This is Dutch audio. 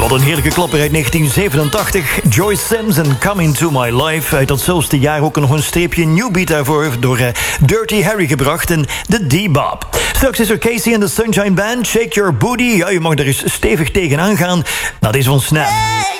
Wat een heerlijke klapper uit 1987. Joyce Sims en Come Into My Life. Uit datzelfde jaar ook nog een streepje new beat daarvoor... door Dirty Harry gebracht en de D-Bop. Straks is er Casey en de Sunshine Band. Shake Your Booty. Ja, je mag er eens stevig tegenaan gaan. Dat is van Snap.